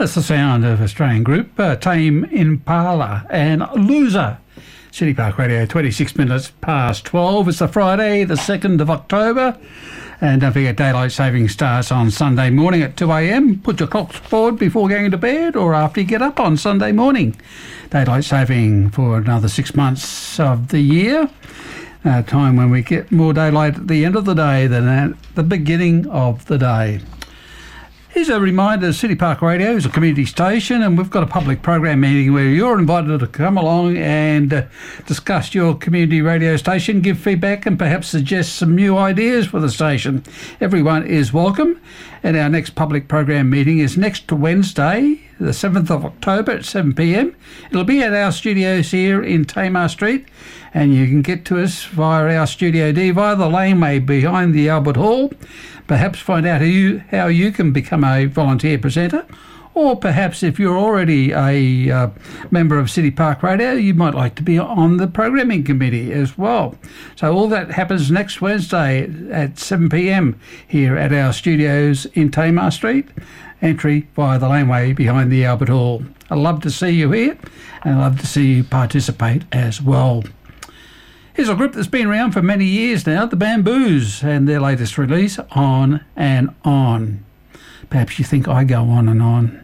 That's the sound of Australian group Tame Impala and Loser. City Park Radio, 26 minutes past 12. It's the Friday, the 2nd of October. And don't forget, daylight saving starts on Sunday morning at 2 a.m. Put your clocks forward before going to bed or after you get up on Sunday morning. Daylight saving for another 6 months of the year. A time when we get more daylight at the end of the day than at the beginning of the day. Here's a reminder, City Park Radio is a community station and we've got a public program meeting where you're invited to come along and discuss your community radio station, give feedback and perhaps suggest some new ideas for the station. Everyone is welcome, and our next public program meeting is next Wednesday, the 7th of October at 7 p.m. It'll be at our studios here in Tamar Street, and you can get to us via our Studio D via the laneway behind the Albert Hall. Perhaps find out how you can become a volunteer presenter, or perhaps if you're already a member of City Park Radio, you might like to be on the programming committee as well. So all that happens next Wednesday at 7 p.m. here at our studios in Tamar Street. Entry via the laneway behind the Albert Hall. I'd love to see you here, and I'd love to see you participate as well. Here's a group that's been around for many years now, the Bamboos, and their latest release, On and On. Perhaps you think I go on and on.